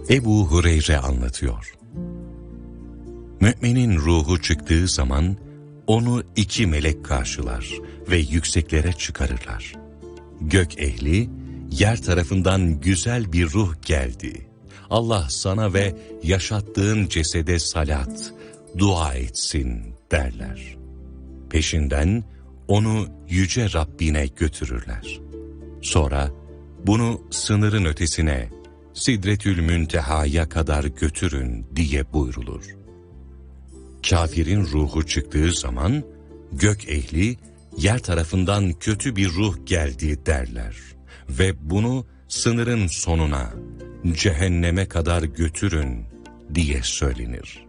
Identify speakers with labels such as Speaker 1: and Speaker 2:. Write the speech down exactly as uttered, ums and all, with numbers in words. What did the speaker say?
Speaker 1: Ebu Hureyre anlatıyor. Müminin ruhu çıktığı zaman onu iki melek karşılar ve yükseklere çıkarırlar. Gök ehli, yer tarafından güzel bir ruh geldi. Allah sana ve yaşattığın cesede salat, dua etsin derler. Peşinden onu yüce Rabbine götürürler. Sonra bunu sınırın ötesine, Sidretül Münteha'ya kadar götürün diye buyrulur. Kafirin ruhu çıktığı zaman gök ehli yer tarafından kötü bir ruh geldi derler ve bunu sınırın sonuna, cehenneme kadar götürün diye söylenir.